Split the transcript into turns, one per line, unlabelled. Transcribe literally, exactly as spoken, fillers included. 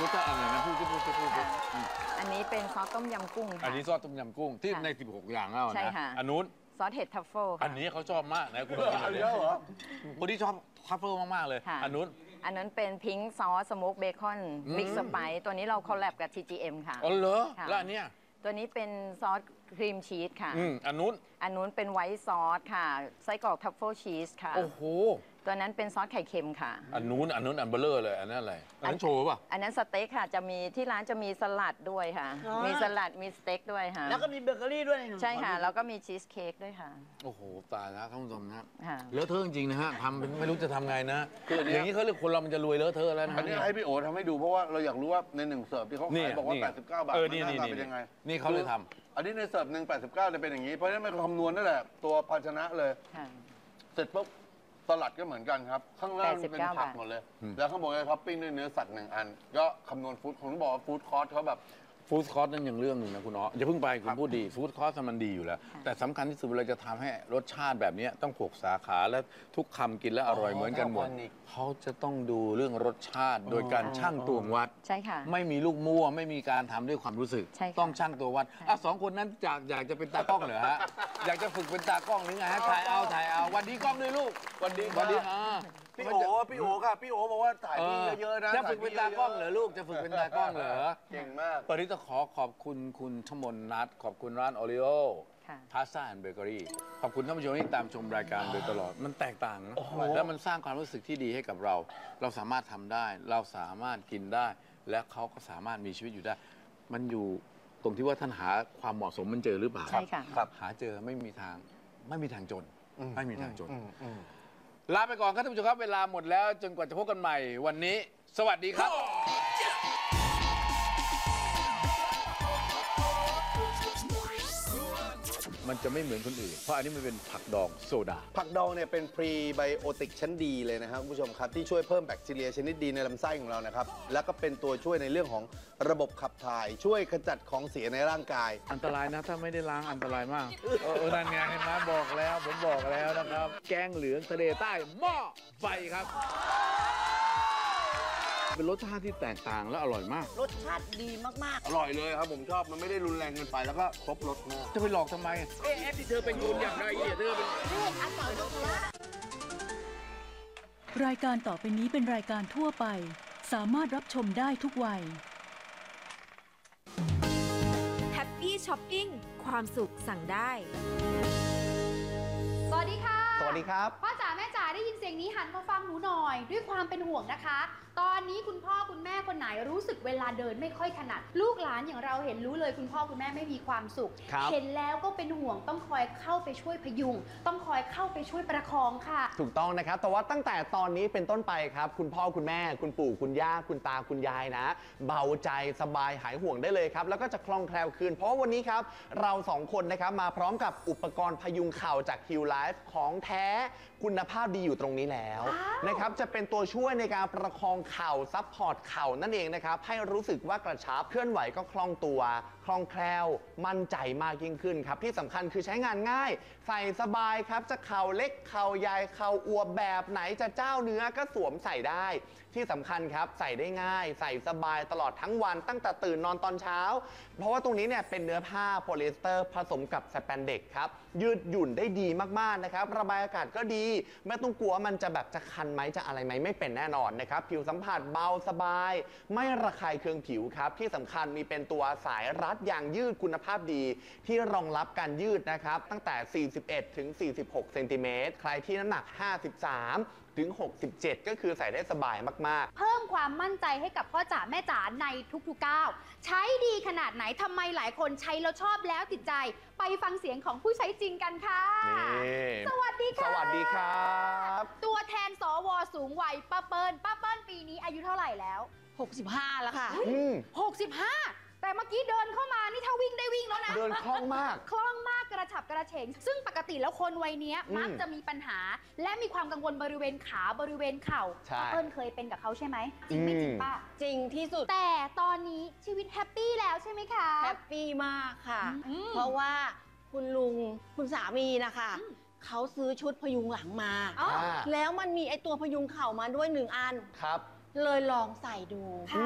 รสชาติอะไรนะพูดพูดพูดพูด
อันนี้เป็นซอสต้มยำกุ้งค่ะ
อันนี้ซอสต้มยำกุ้งที่ในสิบหกอย่างแล้วนะอันนู้น
ซอสเห็ดทัฟเฟิลค่ะ
อันนี้เขาชอบมากนะคุณอันนี้เหรอคนที่ชอบทัฟเฟิลมากๆเลยอันนู้น
อันนั้นเป็นพิงค์ซอสสโมกเบคอนมิกซ์สไปซ์ตัวนี้เราคอลแลบกับ ที จี เอ็ม ค่ะ
อ๋อเหรอแล้วอันเนี้ย
ตัวนี้เป็นซอสครีมชีสค่ะ
อันนู้น
อันนู้นเป็นไวท์ซอสค่ะไส้กรอกทัฟเฟิลชีสค่ะ
โอ้โห
ตัวนั้นเป็นซอสไข่เค็มค่ะ
อันนู้นอันนู้นอันเบลเลอร์เลยอันนั้นอะไรอันนั้นโชว์ป่ะ
อันนั้นสเต็กค่ะจะมีที่ร้านจะมีสลัดด้วยค่ะมีสลัดมีสเต็กด้วยค่ะ
แล้วก็มีเบเกอรี่ด้วย
ใช่ค่ะแล้วก็มีชีสเค้กด้วยค่ะ
โอ้โหตายแล้วท่านผู้ชมนะเลอะเทอะจริงๆนะฮะทำไม่รู้จะทำไงนะอย่างนี้เขาเรียกคนเรามันจะรวยเลอะเทอะแล้วนะ
อันนี้ให้พี่โอ๋ทำให้ดูเพราะว่าเราอยากรู้ว่าในหนึ่งเสิร์ฟที่เขาขายบอกว่าแปดสิบเก้าบาทมันหน้าตาเป็นยังไง
นี่เขาเลยท
ำอันนี้ในเสิร์ฟหนึ่งแปดสิบเก้าจะเป็นอย่างนี้เพราะฉะนั้นมันคำนวณนั่นแหละตัวภาชนะเลยเสร็จปุ๊บสลัดก็เหมือนกันครับข้างล่างเป็นผักหมดเลยแล้วข้างบนก็ท็อปปิ้งด้วยเนื้อสัตว์หนึ่งอันก็คำนวณฟู้ดผมต้องบอกว่าฟู้ดคอร์สเขาแบบ
ฟู้ดคอร์สนั่นอย่างเรื่องหนึ่งนะคุณอ๋ออย่าเพิ่งไปคุณพูดดีฟู้ดคอร์สมันดีอยู่แล้วแต่สำคัญที่สุดเราจะทำให้รสชาติแบบนี้ต้องหกสาขาและทุกคำกินแล้วอร่อยเหมือนกันหมดเขาจะต้องดูเรื่องรสชาติโดยการชั่งตวงวัด
ใช่ค่ะ
ไม่มีลูกมั่วไม่มีการทำด้วยความรู้สึกต้องชั่งตัววัดอ่ะสองคนนั้นอยากอยากจะเป็นตากล้องเหรอฮะอยากจะฝึกเป็นตากล้องหรือไงฮะถ่ายเอาถ่ายเอาวันดีกล้องด้วยลูก
วันดี
วันดีอ่า
พี่โอ๋พี่โอ๋ค่ะพี่โอ๋บอกว่าถ่ายพี่เยอะๆนะ
จะฝึกเป็นตากล้องเหรอลูกจะฝึกเป็นตากล้องเหรอ
เก่งมาก
ตอนนี้ต้องขอขอบคุณคุณชมนนัทขอบคุณร้านโอริโอพาสต้าแอนด์เบเกอรี่ขอบคุณท่านผู้ชมที่ตามชมรายการโดยตลอดมันแตกต่างนะแล้วมันสร้างความรู้สึกที่ดีให้กับเรา เราสามารถทำได้เราสามารถกินได้และเขาก็สามารถมีชีวิตอยู่ได้มันอยู่ตรงที่ว่าท่านหาความเหมาะสมมันเจอหรือเปล่า
ใช่ค่ะ
หาเจอไม่มีทางไม่มีทางจนไม่มีทางจนลาไปก่อนครับท่านผู้ชมครับเวลาหมดแล้วจนกว่าจะพบกันใหม่วันนี้สวัสดีครับมันจะไม่เหมือนคนอื่นเพราะอันนี้มันเป็นผักดองโซดา
ผักดองเนี่ยเป็นพรีไบโอติกชั้นดีเลยนะครับคุณผู้ชมครับที่ช่วยเพิ่มแบคทีเรียชนิดดีในลำไส้ของเรานะครับแล้วก็เป็นตัวช่วยในเรื่องของระบบขับถ่ายช่วยขจัดของเสียในร่างกาย
อันตรายนะถ้าไม่ได้ล้างอันตรายมากเออนั่นไงเห็นไหมบอกแล้วผมบอกแล้วนะครับแกงเหลืองทะเลใต้หม้อไฟครับเป็นรสชาติที่แตกต่างและอร่อยมาก
รสชาติดีมากๆ
อร่อยเลยครับผมชอบมันไม่ได้รุนแรงเกินไปแล้วก็ครบรสมาก
จะไปหลอกทำไมเอ๊ะที่เธอเป็นคนอย่างไรเนี่ยเธอเป็น
อร่อยมาก
รายการต่อไปนี้เป็นรายการทั่วไปสามารถรับชมได้ทุกวัย
แฮปปี้ช้อปปิ้งความสุขสั่งได้
สวัสดีค่ะ
สวัสดีครับ
พ่อจ๋าแม่จ๋าได้ยินเสียงนี้หันมาฟังหนูหน่อยด้วยความเป็นห่วงนะคะตอนนี้คุณพ่อคุณแม่คนไหนรู้สึกเวลาเดินไม่ค่อยถนัดลูกหลานอย่างเราเห็นรู้เลยคุณพ่อคุณแม่ไม่มีความสุขเห็นแล้วก็เป็นห่วงต้องคอยเข้าไปช่วยพยุงต้องคอยเข้าไปช่วยประคองค่ะ
ถูกต้องนะครับแต่ว่าตั้งแต่ตอนนี้เป็นต้นไปครับคุณพ่อคุณแม่คุณปู่คุณย่าคุณตาคุณยายนะเบาใจสบายหายห่วงได้เลยครับแล้วก็จะคล่องแคล่วขึ้นเพราะวันนี้ครับเราสองคนนะครับมาพร้อมกับอุปกรณ์พยุงเข่าจาก Heal Life ของแท้คุณภาพดีอยู่ตรงนี้แล้วนะครับจะเป็นตัวช่วยในการประคองเข่าซัพพอร์ตเข่านั่นเองนะครับให้รู้สึกว่ากระชับเคลื่อนไหวก็คล่องตัวคล่องแคล่วมั่นใจมากยิ่งขึ้นครับที่สำคัญคือใช้งานง่ายใส่สบายครับจะเข่าเล็กเข่าใหญ่เข่าอวบแบบไหนจะเจ้าเนื้อก็สวมใส่ได้ที่สำคัญครับใส่ได้ง่ายใส่สบายตลอดทั้งวันตั้งแต่ตื่นนอนตอนเช้าเพราะว่าตรงนี้เนี่ยเป็นเนื้อผ้าโพลีเอสเตอร์ผสมกับสแปนเด็กครับยืดหยุ่นได้ดีมากๆนะครับระบายอากาศก็ดีไม่ต้องกลัวมันจะแบบจะคันไหมจะอะไรไหมไม่เป็นแน่นอนนะครับผิวสัมผัสเบาสบายไม่ระคายเคืองผิวครับที่สำคัญมีเป็นตัวสายรัดยางยืดคุณภาพดีที่รองรับการยืดนะครับตั้งแต่สี่สิบเอ็ดถึงสี่สิบหกเซนติเมตรใครที่น้ำหนักห้าสิบสามถึงหกสิบเจ็ดก็คือใส่ได้สบายมาก
ๆเพิ่มความมั่นใจให้กับพ่อจ๋าแม่จ๋าในทุกๆก้าวใช้ดีขนาดไหนทำไมหลายคนใช้แล้วชอบแล้วติดใจไปฟังเสียงของผู้ใช้จริงกันค่ะสวัสดีค่ะ
สวัสดีครับ
ตัวแทนสวสูงวัยป้าเปิ้ลป้าเปิ้ลปีนี้อายุเท่าไหร่แล้ว
หกสิบห้าแล้วค่ะ
หกสิบห้าแต่เมื่อกี้เดินเข้ามานี่ถ้าวิ่งได้วิ่งแล้วนะ
เดินคล่องมาก
คล่องมากกระฉับกระเฉงซึ่งปกติแล้วคนวัยนี้มักจะมีปัญหาและมีความกังวลบริเวณขาบริเวณเข่าป้าเปิ้ลเคยเป็นกับเขาใช่ไหมจริงไม่จริงป้า
จริงที่สุด
แต่ตอนนี้ชีวิตแฮปปี้แล้วใช่ไหมคะ
แฮปปี้มากค่ะเพราะว่าคุณลุงคุณสามีนะคะเขาซื้อชุดพยุงหลังมาแล้วมันมีไอตัวพยุงเข่ามาด้วยหนึ่งอัน
ครับ
เลยลองใส่ดู